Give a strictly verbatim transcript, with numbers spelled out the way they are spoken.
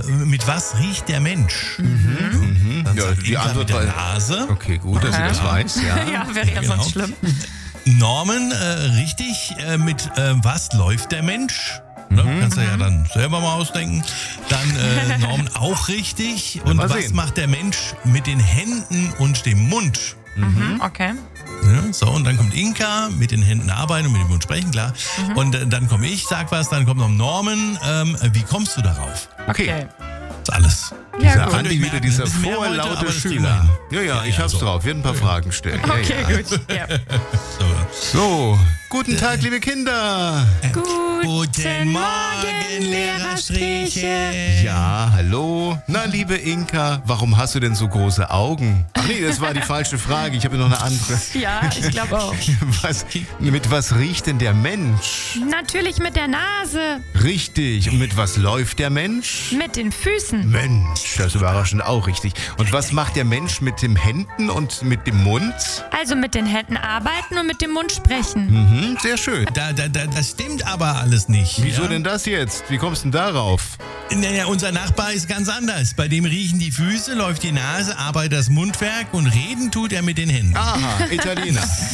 mit was riecht der Mensch? Mhm. Dann Ja, sagt die Inka Antwort mit der war- Nase. Okay, gut, dass sie das weiß. Ja. Ja, wäre ja Genau. sonst schlimm. Norman, äh, richtig, äh, mit äh, was läuft der Mensch? Ne? Kannst du ja dann selber mal ausdenken. Dann äh, Norman auch richtig. Und mal was sehen. macht der Mensch mit den Händen und dem Mund? Mhm. Okay. Ja, so, und dann kommt Inka mit den Händen arbeiten und mit dem Mund sprechen, klar. Und äh, dann komme ich, sag was, dann kommt noch Norman. Ähm, wie kommst du darauf? Okay. Okay. Das ist alles. Ja, Dieser gut. Andi wieder, merken, dieser ein bisschen mehr vorlaute heute, aber das kriegen Schüler. wir Ja, ja, hin. ich Ja, hab's so. drauf. Wir werden ein paar Fragen stellen. Ja, Okay, ja. gut. Ja. So. So, guten Tag, liebe Kinder. Guten Morgen, Lehrer Striche. Ja, hallo. Na, liebe Inka, warum hast du denn so große Augen? Ach nee, das war die falsche Frage. Ich habe noch eine andere. Ja, ich glaube auch. Was, mit was riecht denn der Mensch? Natürlich mit der Nase, Richtig. Und mit was läuft der Mensch? mit den Füßen. Mensch, das ist überraschend auch richtig. Und was macht der Mensch mit den Händen und mit dem Mund? Also mit den Händen arbeiten und mit dem Mund sprechen. Hm, sehr schön. Da, da, da, das stimmt aber alles nicht. Wieso ja? denn das jetzt? Wie kommst du denn darauf? Naja, unser Nachbar ist ganz anders. Bei dem riechen die Füße, läuft die Nase, arbeitet das Mundwerk und reden tut er mit den Händen. Aha, Italiener.